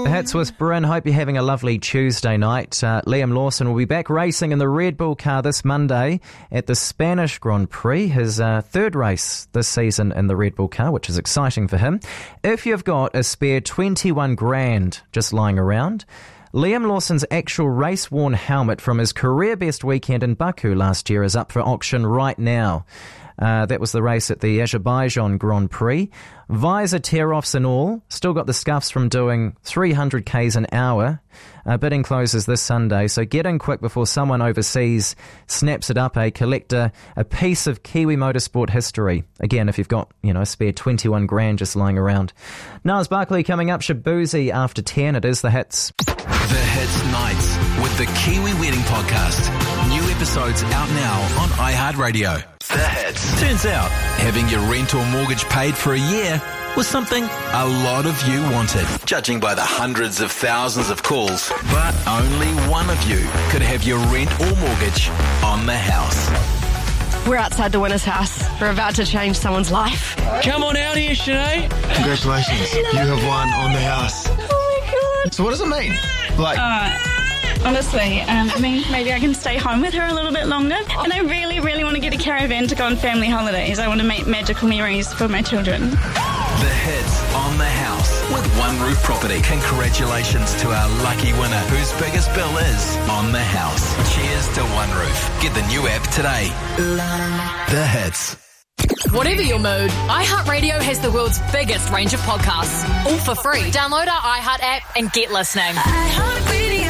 The Hits with Bryn. Hope you're having a lovely Tuesday night. Liam Lawson will be back racing in the Red Bull car this Monday at the Spanish Grand Prix, his third race this season in the Red Bull car, which is exciting for him. If you've got a spare 21 grand just lying around, Liam Lawson's actual race-worn helmet from his career-best weekend in Baku last year is up for auction right now. That was the race at the Azerbaijan Grand Prix. Visor tear-offs and all. Still got the scuffs from doing 300 k's an hour. Bidding closes this Sunday, so get in quick before someone overseas snaps it up, collector, a piece of Kiwi motorsport history. Again, if you've got, a spare 21 grand just lying around. Niles Barkley coming up, Shabuzi after 10. It is The Hits. The Hits Nights with the Kiwi Wedding Podcast. New episodes out now on iHeartRadio. The Hits. Turns out, having your rent or mortgage paid for a year was something a lot of you wanted, judging by the hundreds of thousands of calls. But only one of you could have your rent or mortgage on the house. We're outside the winner's house. We're about to change someone's life. Come on out here, Sinead. Congratulations. You have won on the house. Oh my God. So what does it mean? Honestly, it means maybe I can stay home with her a little bit longer. And I really, really want to get a caravan to go on family holidays. I want to make magical memories for my children. The Hits on the house with One Roof Property. Congratulations to our lucky winner, whose biggest bill is on the house. Cheers to One Roof. Get the new app today. The Hits. Whatever your mood, iHeartRadio has the world's biggest range of podcasts, all for free. Download our iHeart app and get listening. iHeartRadio.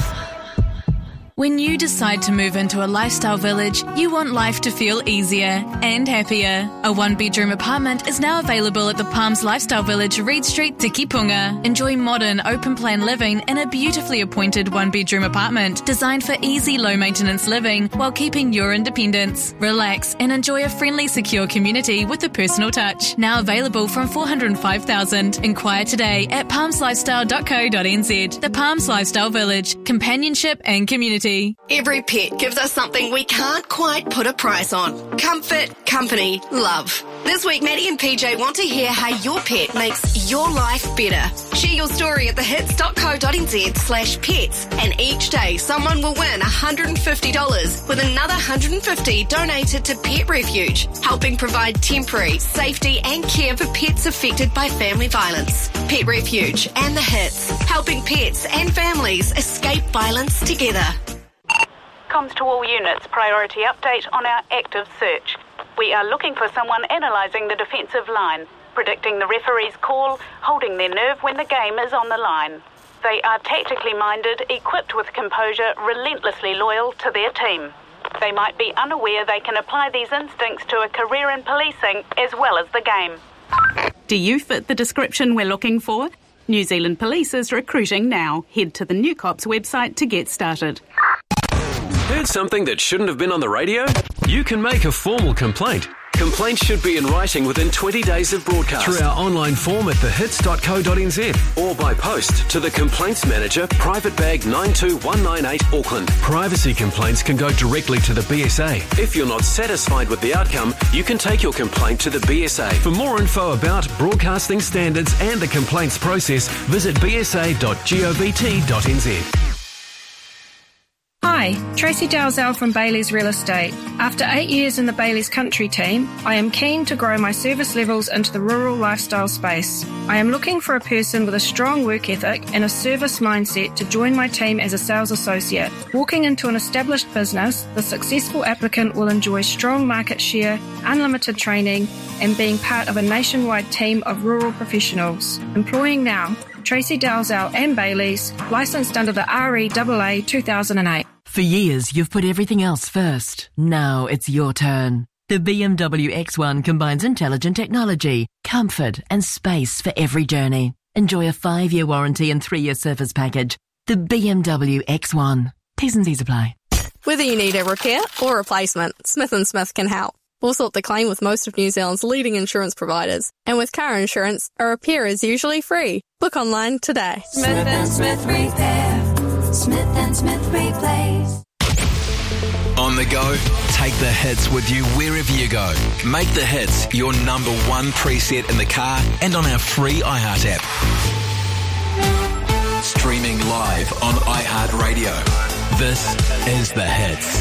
When you decide to move into a lifestyle village, you want life to feel easier and happier. A one-bedroom apartment is now available at the Palms Lifestyle Village, Reed Street, Tikipunga. Enjoy modern, open-plan living in a beautifully appointed one-bedroom apartment designed for easy, low-maintenance living while keeping your independence. Relax and enjoy a friendly, secure community with a personal touch. Now available from $405,000. Inquire today at palmslifestyle.co.nz. The Palms Lifestyle Village. Companionship and community. Every pet gives us something we can't quite put a price on. Comfort, company, love. This week, Maddie and PJ want to hear how your pet makes your life better. Share your story at thehits.co.nz/pets, and each day someone will win $150 with another $150 donated to Pet Refuge, helping provide temporary safety and care for pets affected by family violence. Pet Refuge and the Hits, helping pets and families escape violence together. Comms to all units, priority update on our active search. We are looking for someone analysing the defensive line, predicting the referee's call, holding their nerve when the game is on the line. They are tactically minded, equipped with composure, relentlessly loyal to their team. They might be unaware they can apply these instincts to a career in policing as well as the game. Do you fit the description we're looking for? New Zealand Police is recruiting now. Head to the New Cops website to get started. Heard something that shouldn't have been on the radio? You can make a formal complaint. Complaints should be in writing within 20 days of broadcast. Through our online form at thehits.co.nz or by post to the Complaints Manager, Private Bag 92198 Auckland. Privacy complaints can go directly to the BSA. If you're not satisfied with the outcome, you can take your complaint to the BSA. For more info about broadcasting standards and the complaints process, visit bsa.govt.nz. Hi, Tracy Dalzell from Bailey's Real Estate. After 8 years in the Bailey's Country team, I am keen to grow my service levels into the rural lifestyle space. I am looking for a person with a strong work ethic and a service mindset to join my team as a sales associate. Walking into an established business, the successful applicant will enjoy strong market share, unlimited training, and being part of a nationwide team of rural professionals. Employing now, Tracy Dalzell and Bailey's, licensed under the REAA 2008. For years, you've put everything else first. Now it's your turn. The BMW X1 combines intelligent technology, comfort, and space for every journey. Enjoy a 5-year warranty and 3-year service package. The BMW X1. T's and C's apply. Whether you need a repair or replacement, Smith & Smith can help. We'll sort the claim with most of New Zealand's leading insurance providers. And with car insurance, a repair is usually free. Book online today. Smith & Smith Repair. Smith & Smith Replace. On the go, take the hits with you wherever you go. Make the hits your #1 preset in the car and on our free iHeart app. Streaming live on iHeartRadio. This is The Hits.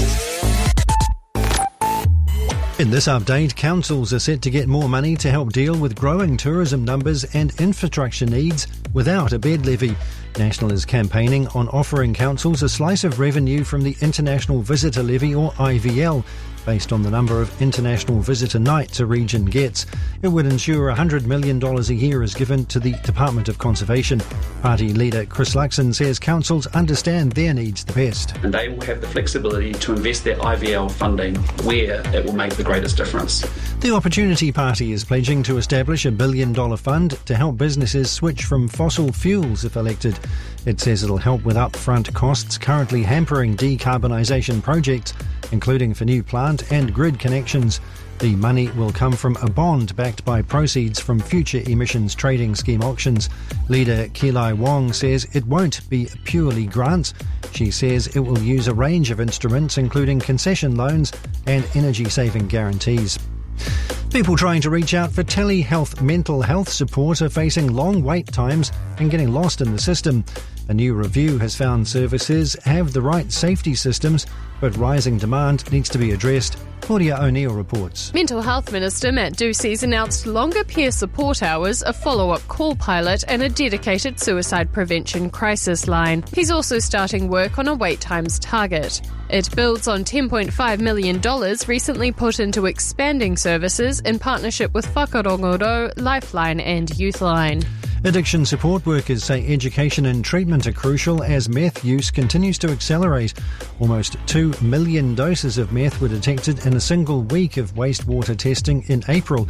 In this update, councils are set to get more money to help deal with growing tourism numbers and infrastructure needs without a bed levy. National is campaigning on offering councils a slice of revenue from the International Visitor Levy, or IVL, based on the number of international visitor nights a region gets. It would ensure $100 million a year is given to the Department of Conservation. Party leader Chris Luxon says councils understand their needs the best. And they will have the flexibility to invest their IVL funding where it will make the greatest difference. The Opportunity Party is pledging to establish $1 billion fund to help businesses switch from fossil fuels if elected. It says it'll help with upfront costs currently hampering decarbonisation projects, including for new plant and grid connections. The money will come from a bond backed by proceeds from future emissions trading scheme auctions. Leader Kelai Wong says it won't be purely grants. She says it will use a range of instruments, including concession loans and energy-saving guarantees. People trying to reach out for telehealth mental health support are facing long wait times and getting lost in the system. A new review has found services have the right safety systems, but rising demand needs to be addressed. Claudia O'Neill reports. Mental Health Minister Matt Ducey's announced longer peer support hours, a follow-up call pilot and a dedicated suicide prevention crisis line. He's also starting work on a wait times target. It builds on $10.5 million recently put into expanding services in partnership with Whakarongoro, Lifeline and Youthline. Addiction support workers say education and treatment are crucial as meth use continues to accelerate. Almost 2 million doses of meth were detected in a single week of wastewater testing in April,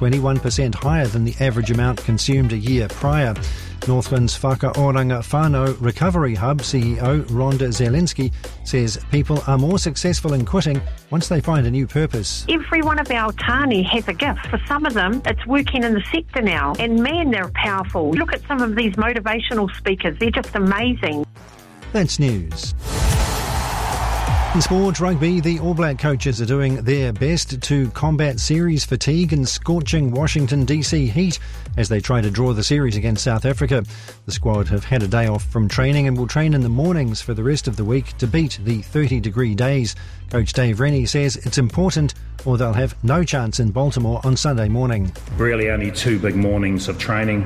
21% higher than the average amount consumed a year prior. Northland's Whakaoranga Whānau Recovery Hub CEO Rhonda Zielinski says people are more successful in quitting once they find a new purpose. Every one of our tāne has a gift. For some of them, it's working in the sector now. And man, they're powerful. Look at some of these motivational speakers. They're just amazing. That's news. In sport rugby, the All Black coaches are doing their best to combat series fatigue and scorching Washington DC heat as they try to draw the series against South Africa. The squad have had a day off from training and will train in the mornings for the rest of the week to beat the 30-degree days. Coach Dave Rennie says it's important or they'll have no chance in Baltimore on Sunday morning. Really only 2 big mornings of training,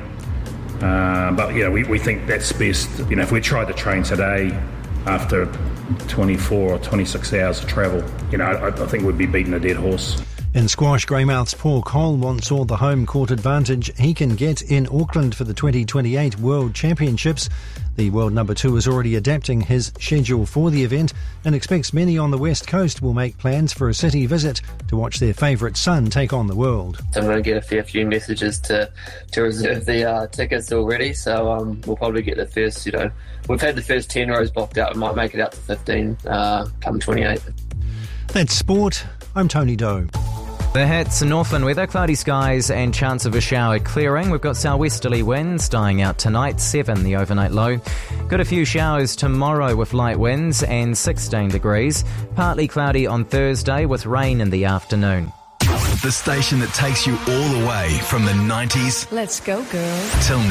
but we think that's best. If we tried to train today after 24 or 26 hours of travel, I think we'd be beating a dead horse. In squash, Greymouth's Paul Cole wants all the home court advantage he can get in Auckland for the 2028 World Championships. The world number 2 is already adapting his schedule for the event and expects many on the West Coast will make plans for a city visit to watch their favourite son take on the world. I'm going to get a fair few messages to reserve the tickets already, so we'll probably get the first, we've had the first 10 rows blocked out. We might make it out to 15 come 28. That's sport. I'm Tony Doe. The Hits, Northland weather, cloudy skies and chance of a shower clearing. We've got southwesterly winds dying out tonight, 7 the overnight low. Got a few showers tomorrow with light winds and 16 degrees. Partly cloudy on Thursday with rain in the afternoon. The station that takes you all the way from the 90s. Let's go, girl. Till now.